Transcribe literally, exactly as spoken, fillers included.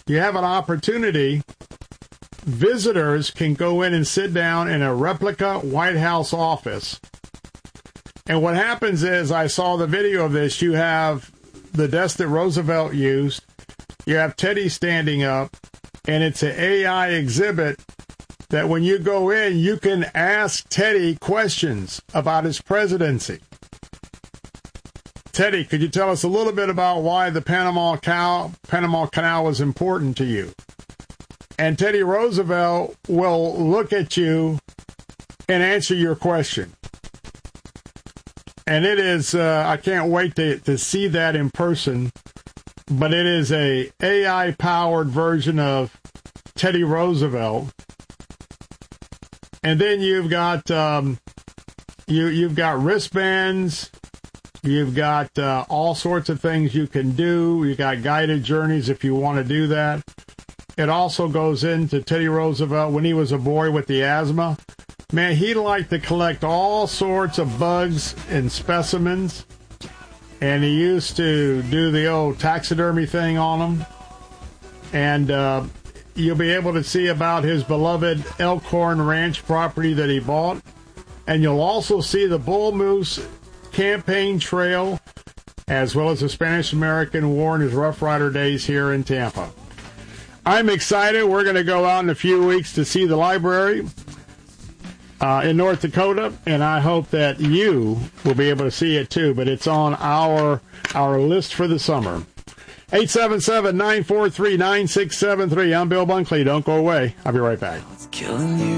you have an opportunity. Visitors can go in and sit down in a replica White House office. And what happens is, I saw the video of this, you have the desk that Roosevelt used, you have Teddy standing up, and it's an A I exhibit that when you go in, you can ask Teddy questions about his presidency. Teddy, could you tell us a little bit about why the Panama Canal, Panama Canal was important to you? And Teddy Roosevelt will look at you and answer your question. And it is, uh, I can't wait to, to see that in person, but it is a A I-powered version of Teddy Roosevelt. And then you've got, um, you, you've got wristbands, you've got uh, all sorts of things you can do, you got guided journeys if you want to do that. It also goes into Teddy Roosevelt when he was a boy with the asthma. Man, he liked to collect all sorts of bugs and specimens, and he used to do the old taxidermy thing on them. And uh, you'll be able to see about his beloved Elkhorn Ranch property that he bought. And you'll also see the Bull Moose campaign trail, as well as the Spanish-American War and his Rough Rider days here in Tampa. I'm excited. We're going to go out in a few weeks to see the library uh, in North Dakota, and I hope that you will be able to see it too, but it's on our our list for the summer. eight seven seven, nine four three, nine six seven three. I'm Bill Bunkley. Don't go away. I'll be right back. It's killing you.